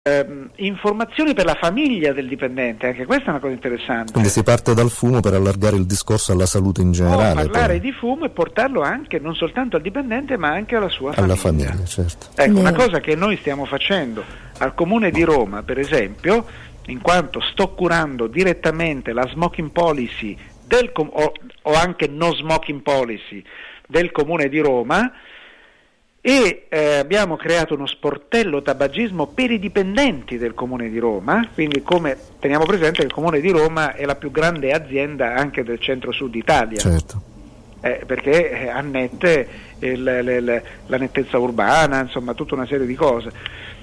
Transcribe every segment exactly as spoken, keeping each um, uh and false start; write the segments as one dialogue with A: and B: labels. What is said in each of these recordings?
A: Eh, informazioni per la famiglia del dipendente, anche questa è una cosa interessante.
B: Quindi si parte dal fumo per allargare il discorso alla salute in generale.
A: O parlare
B: poi.
A: di fumo e portarlo anche non soltanto al dipendente ma anche alla sua
B: alla
A: famiglia.
B: famiglia, certo.
A: Ecco, una cosa che noi stiamo facendo al Comune di Roma, per esempio, in quanto sto curando direttamente la smoking policy del com- o, o anche no smoking policy del Comune di Roma, e eh, abbiamo creato uno sportello tabagismo per i dipendenti del Comune di Roma. Quindi, come teniamo presente che il Comune di Roma è la più grande azienda anche del centro-sud Italia,
B: certo.
A: eh, perché eh, annette il, le, le, la nettezza urbana, insomma tutta una serie di cose.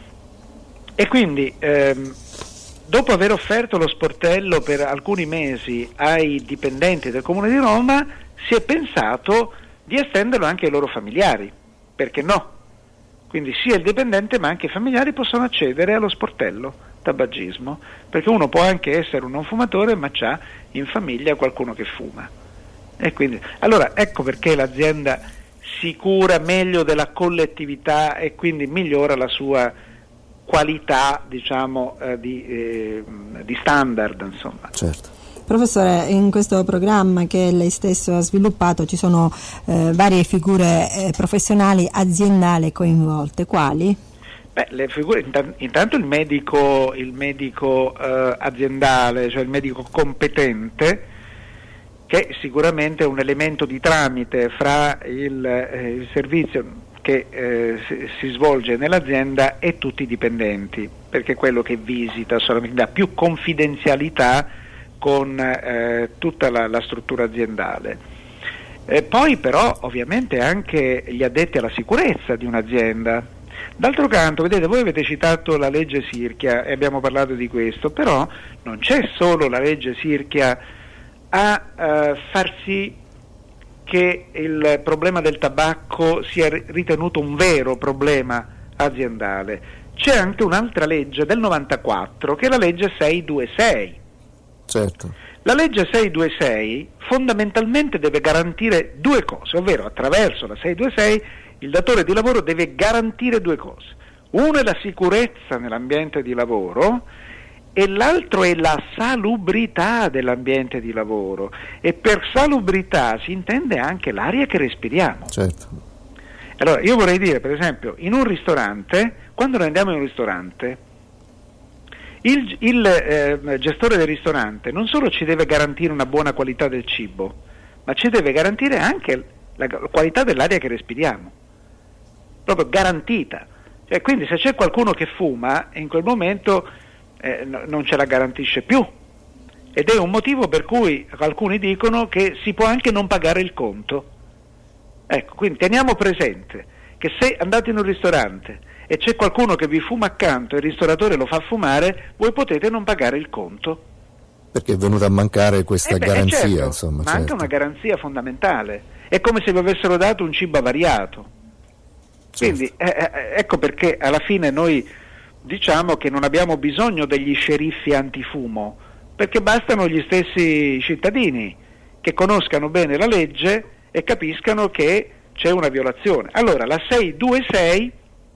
A: E quindi ehm, dopo aver offerto lo sportello per alcuni mesi ai dipendenti del Comune di Roma, si è pensato di estenderlo anche ai loro familiari. Perché no? Quindi sia il dipendente ma anche i familiari possono accedere allo sportello tabagismo, perché uno può anche essere un non fumatore ma c'ha in famiglia qualcuno che fuma. E quindi, allora ecco perché l'azienda si cura meglio della collettività e quindi migliora la sua qualità, diciamo, eh, di, eh, di standard, insomma.
B: Certo.
C: Professore, in questo programma che lei stesso ha sviluppato ci sono eh, varie figure eh, professionali aziendali coinvolte. Quali?
A: Beh, le figure, intanto il medico, il medico eh, aziendale, cioè il medico competente, che sicuramente è un elemento di tramite fra il, eh, il servizio che eh, si, si svolge nell'azienda e tutti i dipendenti, perché è quello che visita solamente, dà più confidenzialità con eh, tutta la, la struttura aziendale. E poi però ovviamente anche gli addetti alla sicurezza di un'azienda. D'altro canto, vedete, voi avete citato la legge Sirchia e abbiamo parlato di questo, però non c'è solo la legge Sirchia a eh, far sì che il problema del tabacco sia ritenuto un vero problema aziendale. C'è anche un'altra legge del novantaquattro che è la legge seicentoventisei.
B: Certo.
A: La legge seicentoventisei fondamentalmente deve garantire due cose, ovvero attraverso la seicentoventisei il datore di lavoro deve garantire due cose. Uno è la sicurezza nell'ambiente di lavoro e l'altro è la salubrità dell'ambiente di lavoro, e per salubrità si intende anche l'aria che respiriamo.
B: Certo.
A: Allora io vorrei dire, per esempio, in un ristorante, quando noi andiamo in un ristorante, Il, il eh, gestore del ristorante non solo ci deve garantire una buona qualità del cibo, ma ci deve garantire anche la qualità dell'aria che respiriamo, proprio garantita. Cioè, quindi se c'è qualcuno che fuma, in quel momento eh, no, non ce la garantisce più, ed è un motivo per cui alcuni dicono che si può anche non pagare il conto. Ecco, quindi teniamo presente che se andate in un ristorante e c'è qualcuno che vi fuma accanto e il ristoratore lo fa fumare, voi potete non pagare il conto.
B: Perché è venuta a mancare questa
A: eh beh,
B: garanzia,
A: certo,
B: insomma.
A: Manca
B: certo.
A: una garanzia fondamentale. È come se vi avessero dato un cibo avariato.
B: Certo.
A: Quindi eh, ecco perché alla fine noi diciamo che non abbiamo bisogno degli sceriffi antifumo, perché bastano gli stessi cittadini che conoscano bene la legge e capiscano che c'è una violazione. Allora la seicentoventisei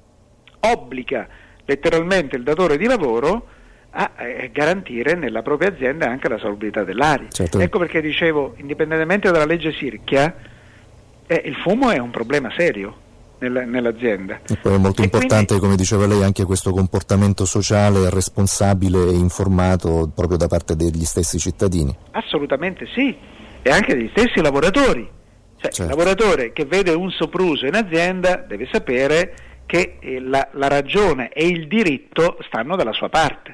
A: obbliga letteralmente il datore di lavoro a eh, garantire nella propria azienda anche la salubrità dell'aria.
B: Certo.
A: Ecco perché dicevo, indipendentemente dalla legge Sirchia, eh, il fumo è un problema serio nel, nell'azienda.
B: E poi è molto
A: e
B: importante,
A: quindi,
B: come diceva lei, anche questo comportamento sociale responsabile e informato proprio da parte degli stessi cittadini.
A: Assolutamente sì, e anche degli stessi lavoratori. Cioè,
B: certo.
A: Il lavoratore che vede un sopruso in azienda deve sapere che la, la ragione e il diritto stanno dalla sua parte,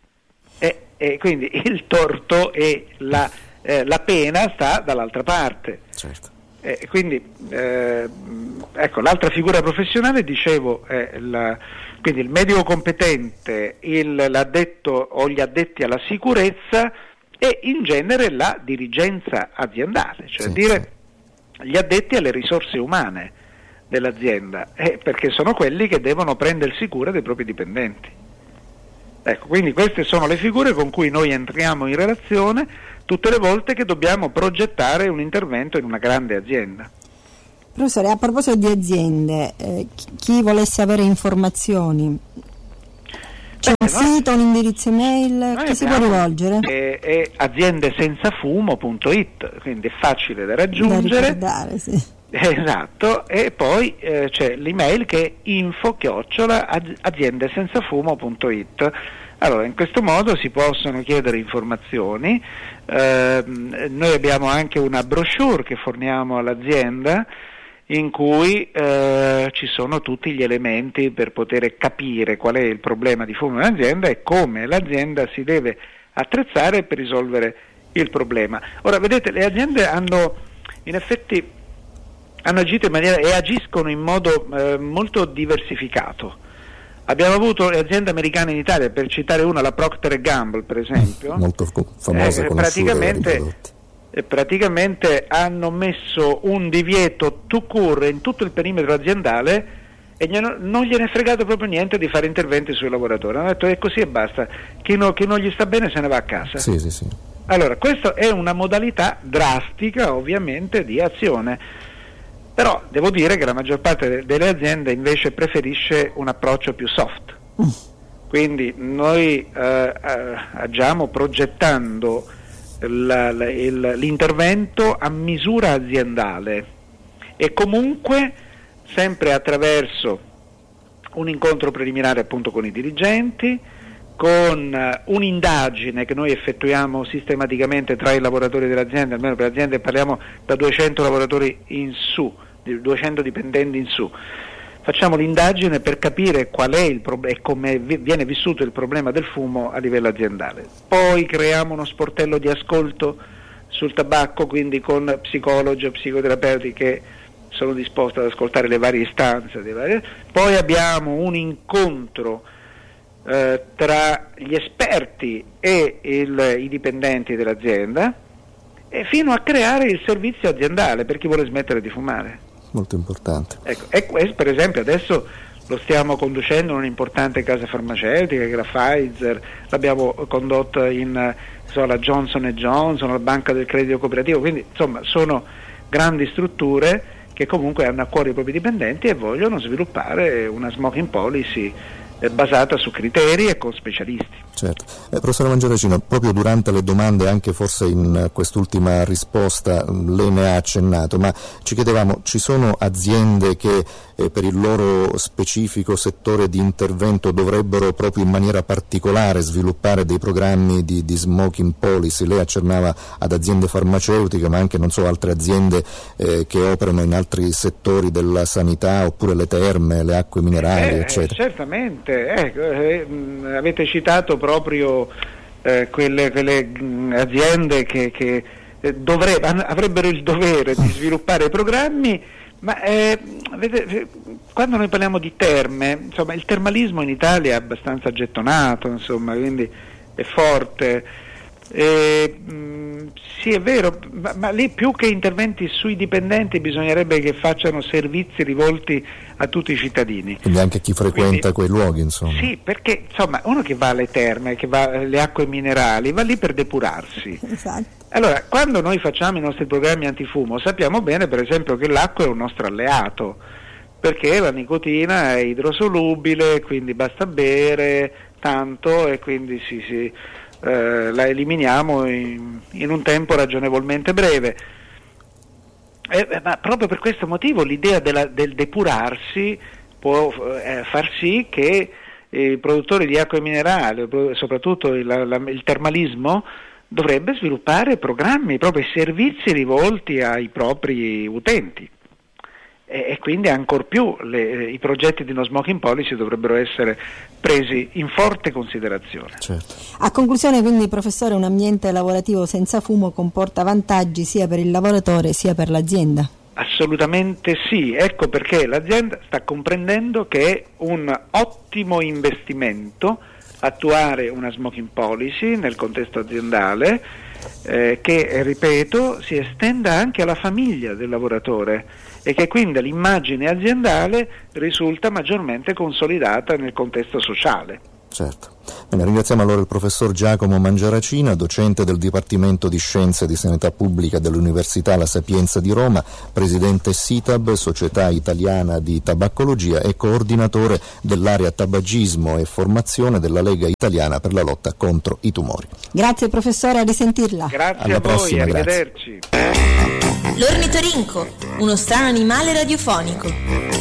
A: e, e quindi il torto e la, eh, la pena sta dall'altra parte.
B: Certo.
A: E quindi eh, ecco, l'altra figura professionale, dicevo, è la, quindi il medico competente, il, l'addetto o gli addetti alla sicurezza e in genere la dirigenza aziendale, cioè
B: sì,
A: dire sì. Gli addetti alle risorse umane dell'azienda, eh, perché sono quelli che devono prendersi cura dei propri dipendenti. Ecco, quindi queste sono le figure con cui noi entriamo in relazione tutte le volte che dobbiamo progettare un intervento in una grande azienda.
C: Professore, a proposito di aziende, eh, chi volesse avere informazioni? C'è un no? sito, un indirizzo email, chi si può rivolgere?
A: È, è aziendesenzafumo punto it, quindi è facile da raggiungere.
C: Da ricordare, sì.
A: Esatto, e poi eh, c'è l'email che è info chiocciola aziendesenzafumo punto it. Allora, in questo modo si possono chiedere informazioni. Eh, noi abbiamo anche una brochure che forniamo all'azienda in cui eh, ci sono tutti gli elementi per poter capire qual è il problema di fumo dell'azienda e come l'azienda si deve attrezzare per risolvere il problema. Ora, vedete, le aziende hanno in effetti hanno agito in maniera e agiscono in modo eh, molto diversificato. Abbiamo avuto le aziende americane in Italia, per citare una, la Procter and Gamble per esempio,
B: molto famosa,
A: eh, praticamente, eh, praticamente hanno messo un divieto tout court in tutto il perimetro aziendale e non gliene è fregato proprio niente di fare interventi sui lavoratori. Hanno detto è così e basta, chi, no, chi non gli sta bene se ne va a casa.
B: Sì, sì, sì.
A: Allora, questa è una modalità drastica ovviamente di azione. Però devo dire che la maggior parte delle aziende invece preferisce un approccio più soft. Mm. Quindi noi eh, agiamo progettando la, la, il, l'intervento a misura aziendale e comunque sempre attraverso un incontro preliminare appunto con i dirigenti, con uh, un'indagine che noi effettuiamo sistematicamente tra i lavoratori dell'azienda, almeno per l'azienda parliamo da duecento lavoratori in su, di duecento dipendenti in su. Facciamo l'indagine per capire qual è il problema e come vi- viene vissuto il problema del fumo a livello aziendale. Poi creiamo uno sportello di ascolto sul tabacco, quindi con psicologi o psicoterapeuti che sono disposti ad ascoltare le varie istanze. Le varie... Poi abbiamo un incontro eh, tra gli esperti e il, i dipendenti dell'azienda e fino a creare il servizio aziendale per chi vuole smettere di fumare.
B: Molto importante.
A: Ecco, e questo per esempio adesso lo stiamo conducendo in un'importante casa farmaceutica che è la Pfizer, l'abbiamo condotta in so, la Johnson and Johnson, la Banca del Credito Cooperativo, quindi insomma sono grandi strutture che comunque hanno a cuore i propri dipendenti e vogliono sviluppare una smoking policy eh, basata su criteri e con specialisti.
B: Certo. Eh, professore Mangiaracino, proprio durante le domande, anche forse in quest'ultima risposta, lei ne ha accennato, ma ci chiedevamo, ci sono aziende che eh, per il loro specifico settore di intervento dovrebbero proprio in maniera particolare sviluppare dei programmi di, di smoking policy? Lei accennava ad aziende farmaceutiche, ma anche non so altre aziende eh, che operano in altri settori della sanità, oppure le terme, le acque minerali,
A: eh,
B: eccetera.
A: Certamente, ecco, eh, mh, avete citato proprio eh, quelle, quelle mh, aziende che, che eh, dovrebbe, avrebbero il dovere di sviluppare programmi, ma eh, vedete, quando noi parliamo di terme, insomma, il termalismo in Italia è abbastanza gettonato, insomma, quindi è forte. Eh, mh, sì, è vero, ma, ma lì più che interventi sui dipendenti bisognerebbe che facciano servizi rivolti a tutti i cittadini.
B: Quindi anche chi frequenta
A: Quindi,
B: quei luoghi, insomma.
A: Sì, perché insomma uno che va alle terme, che va alle acque minerali, va lì per depurarsi.
C: Esatto.
A: Allora, quando noi facciamo i nostri programmi antifumo, sappiamo bene per esempio che l'acqua è un nostro alleato, perché la nicotina è idrosolubile, quindi basta bere tanto e quindi si, si eh, la eliminiamo in, in un tempo ragionevolmente breve. Eh, ma proprio per questo motivo l'idea della, del depurarsi può eh, far sì che i produttori di acque minerali, soprattutto il, la, il termalismo, dovrebbe sviluppare programmi, proprio servizi rivolti ai propri utenti. E quindi ancor più le, i progetti di no smoking policy dovrebbero essere presi in forte considerazione.
B: Certo.
C: A conclusione, quindi, professore, un ambiente lavorativo senza fumo comporta vantaggi sia per il lavoratore sia per l'azienda?
A: Assolutamente sì, ecco perché l'azienda sta comprendendo che è un ottimo investimento attuare una smoking policy nel contesto aziendale eh, che, ripeto, si estenda anche alla famiglia del lavoratore e che quindi l'immagine aziendale risulta maggiormente consolidata nel contesto sociale.
B: Certo. Bene, ringraziamo allora il professor Giacomo Mangiaracina, docente del Dipartimento di Scienze di Sanità Pubblica dell'Università La Sapienza di Roma, presidente SITAB, Società Italiana di Tabaccologia, e coordinatore dell'area tabagismo e formazione della Lega Italiana per la lotta contro i tumori.
C: Grazie professore, a risentirla.
A: Grazie
B: Alla
A: a voi,
B: prossima,
A: arrivederci.
D: L'ornitorinco, uno strano animale radiofonico.